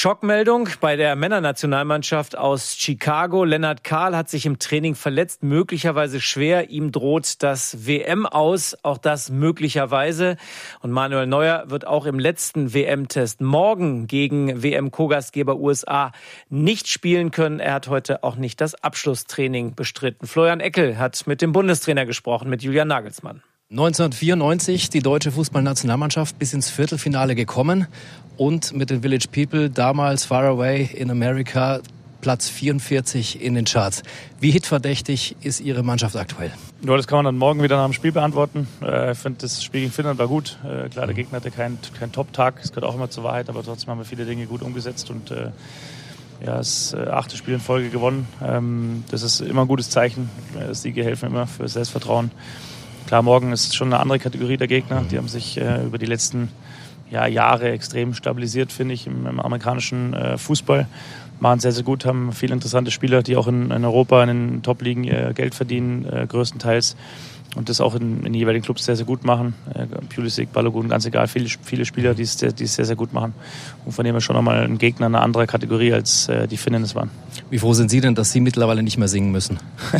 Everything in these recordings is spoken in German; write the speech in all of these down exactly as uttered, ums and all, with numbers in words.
Schockmeldung bei der Männernationalmannschaft aus Chicago. Lennart Kahl hat sich im Training verletzt, möglicherweise schwer. Ihm droht das W M aus, auch das möglicherweise. Und Manuel Neuer wird auch im letzten W M-Test morgen gegen W M-Co-Gastgeber U S A nicht spielen können. Er hat heute auch nicht das Abschlusstraining bestritten. Florian Eckel hat mit dem Bundestrainer gesprochen, mit Julian Nagelsmann. neunzehnhundertvierundneunzig die deutsche Fußballnationalmannschaft bis ins Viertelfinale gekommen und mit den Village People damals Far Away in America Platz vierundvierzig in den Charts. Wie hitverdächtig ist Ihre Mannschaft aktuell? Ja, das kann man dann morgen wieder nach dem Spiel beantworten. Ich finde, das Spiel gegen Finnland war gut. Klar, der Gegner hatte keinen, keinen Top-Tag, das gehört auch immer zur Wahrheit, aber trotzdem haben wir viele Dinge gut umgesetzt und ja, das achte Spiel in Folge gewonnen. Das ist immer ein gutes Zeichen. Siege helfen immer für Selbstvertrauen. Klar, morgen ist schon eine andere Kategorie der Gegner. Die haben sich äh, über die letzten ja, Jahre extrem stabilisiert, finde ich, im, im amerikanischen äh, Fußball. Machen sehr, sehr gut, haben viele interessante Spieler, die auch in, in Europa, in den Top-Ligen ihr Geld verdienen, äh, größtenteils. Und das auch in, in den jeweiligen Clubs sehr, sehr gut machen. Äh, Pulisic, Balogun, ganz egal, viele, viele Spieler, die es, die es sehr, sehr gut machen. Und von dem her schon nochmal ein Gegner einer anderen Kategorie, als äh, die Finnen es waren. Wie froh sind Sie denn, dass Sie mittlerweile nicht mehr singen müssen?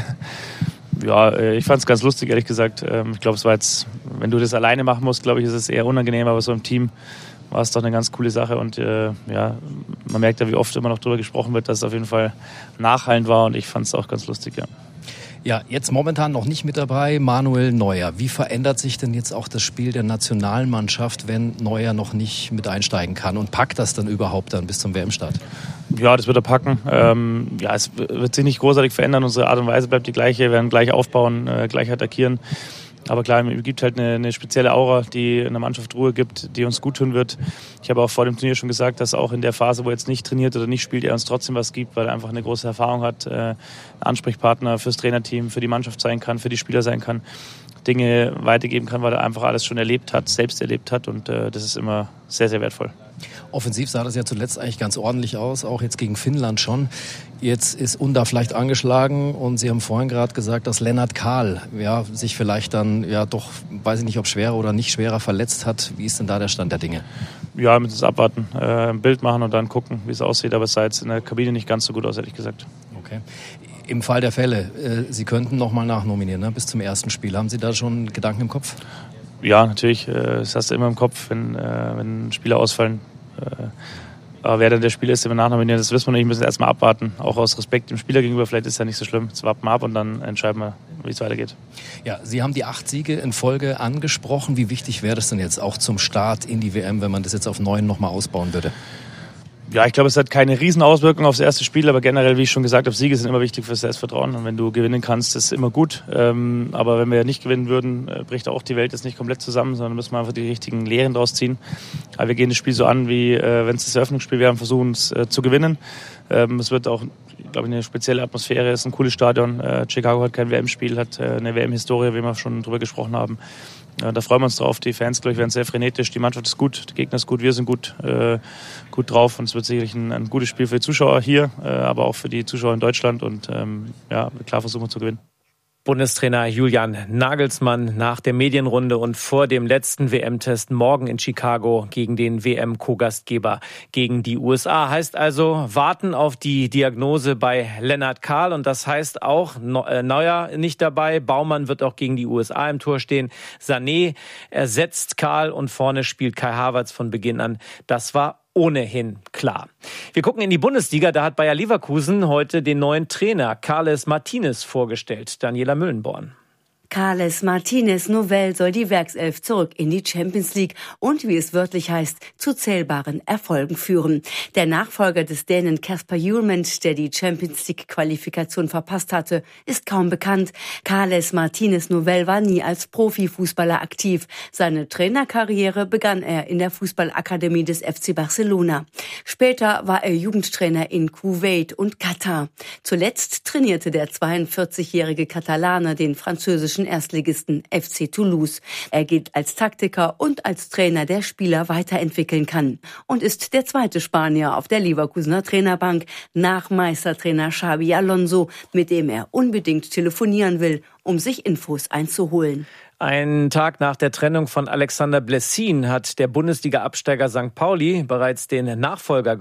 Ja, ich fand es ganz lustig, ehrlich gesagt. Ich glaube, es war jetzt, wenn du das alleine machen musst, glaube ich, ist es eher unangenehm, aber so im Team war es doch eine ganz coole Sache und äh, ja, man merkt ja, wie oft immer noch darüber gesprochen wird, dass es auf jeden Fall nachhallend war und ich fand es auch ganz lustig, ja. Ja, jetzt momentan noch nicht mit dabei, Manuel Neuer. Wie verändert sich denn jetzt auch das Spiel der Nationalmannschaft, wenn Neuer noch nicht mit einsteigen kann? Und packt das dann überhaupt dann bis zum W M-Start? Ja, das wird er packen. Ähm, ja, es wird sich nicht großartig verändern. Unsere Art und Weise bleibt die gleiche. Wir werden gleich aufbauen, äh, gleich attackieren. Aber klar, es gibt halt eine, eine spezielle Aura, die in der Mannschaft Ruhe gibt, die uns gut tun wird. Ich habe auch vor dem Turnier schon gesagt, dass auch in der Phase, wo er jetzt nicht trainiert oder nicht spielt, er uns trotzdem was gibt, weil er einfach eine große Erfahrung hat, äh, ein Ansprechpartner fürs Trainerteam, für die Mannschaft sein kann, für die Spieler sein kann, Dinge weitergeben kann, weil er einfach alles schon erlebt hat, selbst erlebt hat und äh, das ist immer sehr, sehr wertvoll. Offensiv sah das ja zuletzt eigentlich ganz ordentlich aus, auch jetzt gegen Finnland schon. Jetzt ist Unda vielleicht angeschlagen und Sie haben vorhin gerade gesagt, dass Lennart Kahl ja, sich vielleicht dann ja doch, weiß ich nicht, ob schwerer oder nicht schwerer verletzt hat. Wie ist denn da der Stand der Dinge? Ja, mit uns abwarten, äh, ein Bild machen und dann gucken, wie es aussieht. Aber es sah jetzt in der Kabine nicht ganz so gut aus, ehrlich gesagt. Okay. Im Fall der Fälle, äh, Sie könnten nochmal nachnominieren, ne, bis zum ersten Spiel. Haben Sie da schon Gedanken im Kopf? Ja, natürlich. Äh, das hast du immer im Kopf, wenn, äh, wenn Spieler ausfallen. Äh, aber wer dann der Spieler ist, den wir nachnominieren, das wissen wir nicht. Wir müssen erstmal abwarten. Auch aus Respekt dem Spieler gegenüber. Vielleicht ist es ja nicht so schlimm. Jetzt warten wir ab und dann entscheiden wir, wie es weitergeht. Ja, Sie haben die acht Siege in Folge angesprochen. Wie wichtig wäre das denn jetzt auch zum Start in die W M, wenn man das jetzt auf neun nochmal ausbauen würde? Ja, ich glaube, es hat keine Riesenauswirkung aufs erste Spiel, aber generell, wie ich schon gesagt habe, Siege sind immer wichtig fürs Selbstvertrauen und wenn du gewinnen kannst, ist immer gut. Ähm, aber wenn wir nicht gewinnen würden, äh, bricht auch die Welt jetzt nicht komplett zusammen, sondern müssen wir einfach die richtigen Lehren draus ziehen. Aber wir gehen das Spiel so an, wie äh, wenn es das Eröffnungsspiel wäre und versuchen es äh, zu gewinnen. Ähm, es wird auch, glaube ich, eine spezielle Atmosphäre, es ist ein cooles Stadion. Äh, Chicago hat kein W M-Spiel, hat äh, eine W M-Historie, wie wir schon drüber gesprochen haben. Ja, da freuen wir uns drauf. Die Fans, glaube ich, werden sehr frenetisch. Die Mannschaft ist gut, der Gegner ist gut, wir sind gut, äh, gut drauf. Und es wird sicherlich ein, ein gutes Spiel für die Zuschauer hier, äh, aber auch für die Zuschauer in Deutschland. Und ähm, ja, klar versuchen wir zu gewinnen. Bundestrainer Julian Nagelsmann nach der Medienrunde und vor dem letzten W M-Test morgen in Chicago gegen den W M-Co-Gastgeber gegen die U S A. Heißt also, warten auf die Diagnose bei Lennart Kahl und das heißt auch, Neuer nicht dabei, Baumann wird auch gegen die U S A im Tor stehen, Sané ersetzt Kahl und vorne spielt Kai Havertz von Beginn an. Das war ohnehin klar. Wir gucken in die Bundesliga, da hat Bayer Leverkusen heute den neuen Trainer Carles Martinez vorgestellt. Daniela Müllenborn. Carles Martinez Novell soll die Werkself zurück in die Champions League und, wie es wörtlich heißt, zu zählbaren Erfolgen führen. Der Nachfolger des Dänen Kasper Hjulmand, der die Champions League-Qualifikation verpasst hatte, ist kaum bekannt. Carles Martinez Novell war nie als Profifußballer aktiv. Seine Trainerkarriere begann er in der Fußballakademie des F C Barcelona. Später war er Jugendtrainer in Kuwait und Katar. Zuletzt trainierte der zweiundvierzigjährige Katalane den französischen Erstligisten F C Toulouse. Er gilt als Taktiker und als Trainer, der Spieler weiterentwickeln kann. Und ist der zweite Spanier auf der Leverkusener Trainerbank nach Meistertrainer Xabi Alonso, mit dem er unbedingt telefonieren will, um sich Infos einzuholen. Einen Tag nach der Trennung von Alexander Blessin hat der Bundesliga-Absteiger Sankt Pauli bereits den Nachfolger